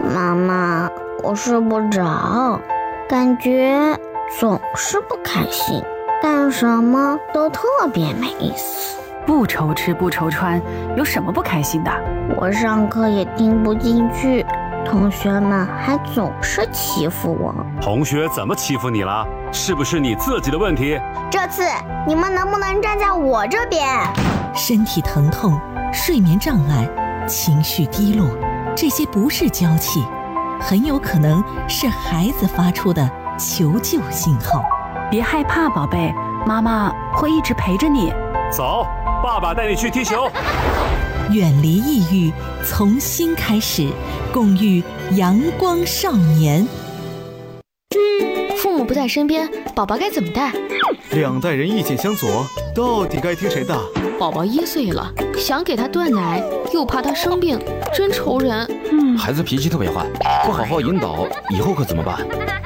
妈妈，我睡不着，感觉总是不开心，干什么都特别没意思。 不愁吃不愁穿，有什么不开心的？ 我上课也听不进去，同学们还总是欺负我。 同学怎么欺负你了？是不是你自己的问题？ 这次你们能不能站在我这边？ 身体疼痛、睡眠障碍、情绪低落，这些不是娇气，很有可能是孩子发出的求救信号。 别害怕，宝贝，妈妈会一直陪着你。 走，爸爸带你去踢球。 远离抑郁，从新开始，共育阳光少年。 父母不在身边，宝宝该怎么带？ 两代人意见相左，到底该听谁的？ 宝宝1岁了，想给他断奶，又怕他生病，真愁人。 孩子脾气特别坏，不好好引导，以后可怎么办？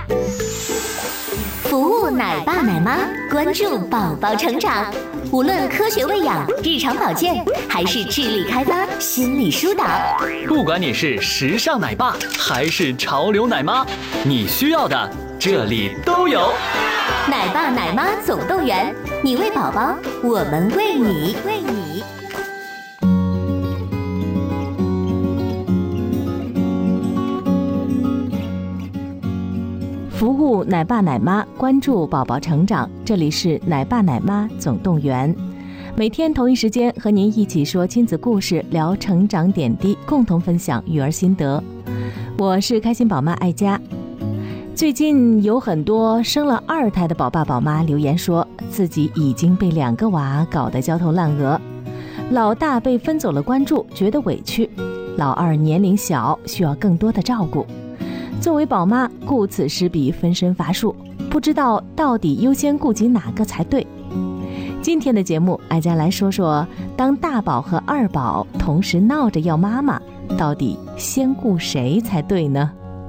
服务奶爸奶妈，关注宝宝成长。无论科学喂养、日常保健，还是智力开发、心理疏导， 不管你是时尚奶爸还是潮流奶妈，你需要的这里都有。 奶爸奶妈总动员，你为宝宝，我们为你。 服务奶爸奶妈，关注宝宝成长，这里是奶爸奶妈总动员。每天同一时间和您一起说亲子故事，聊成长点滴，共同分享育儿心得。我是开心宝妈爱佳。最近有很多生了2胎的宝爸宝妈留言说，自己已经被2个娃搞得焦头烂额。老大被分走了关注，觉得委屈；老二年龄小，需要更多的照顾。作为宝妈，顾此失彼，分身乏术，不知道到底优先顾及哪个才对。今天的节目，爱佳来说说，当大宝和二宝同时闹着要妈妈，到底先顾谁才对呢？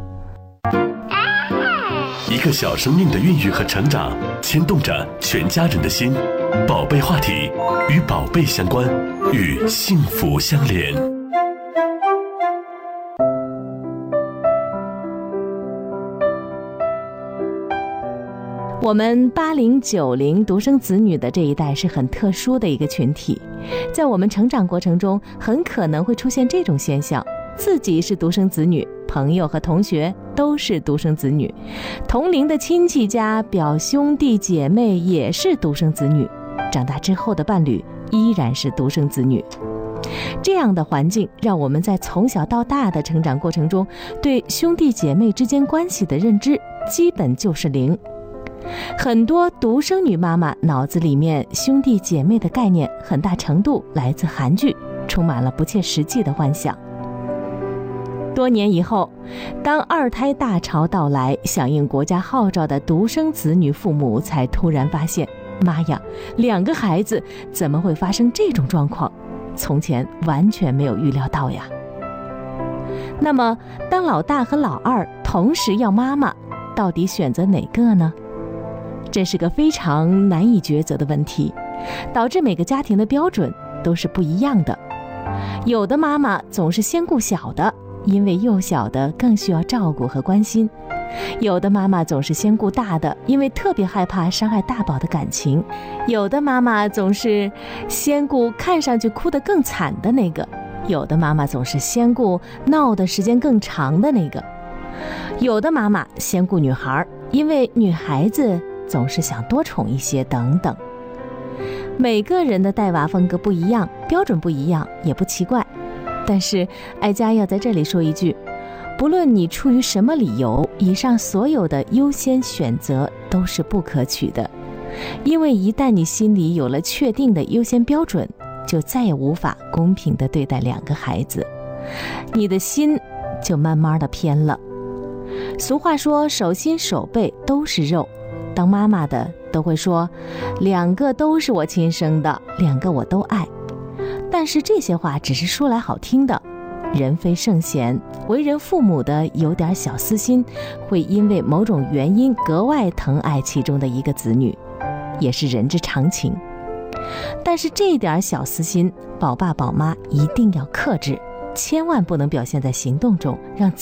一个小生命的孕育和成长，牵动着全家人的心。宝贝话题，与宝贝相关，与幸福相连。 我们80、90独生子女的这一代是很特殊的一个群体，在我们成长过程中，很可能会出现这种现象：自己是独生子女，朋友和同学都是独生子女，同龄的亲戚家表兄弟姐妹也是独生子女，长大之后的伴侣依然是独生子女。这样的环境让我们在从小到大的成长过程中，对兄弟姐妹之间关系的认知基本就是0。很多独生女妈妈脑子里面兄弟姐妹的概念很大程度来自韩剧，充满了不切实际的幻想。多年以后，当2胎大潮到来，响应国家号召的独生子女父母才突然发现，妈呀，2个孩子怎么会发生这种状况？从前完全没有预料到呀。那么，当老大和老二同时要妈妈，到底选择哪个呢？这是个非常难以抉择的问题，导致每个家庭的标准都是不一样的。有的妈妈总是先顾小的，因为幼小的更需要照顾和关心；有的妈妈总是先顾大的，因为特别害怕伤害大宝的感情；有的妈妈总是先顾看上去哭得更惨的那个；有的妈妈总是先顾闹的时间更长的那个；有的妈妈先顾女孩，因为女孩子总是想多宠一些等等。每个人的带娃风格不一样，标准不一样也不奇怪。但是爱佳要在这里说一句，不论你出于什么理由，以上所有的优先选择都是不可取的。因为一旦你心里有了确定的优先标准，就再也无法公平地对待2个孩子，你的心就慢慢地偏了。俗话说，手心手背都是肉，当妈妈的都会说2个都是我亲生的，2个我都爱。但是这些话只是说来好听的，人非圣贤，为人父母的有点小私心，会因为某种原因格外疼爱其中的一个子女，也是人之常情。但是这点小私心，宝爸宝妈一定要克制，千万不能表现在行动中，让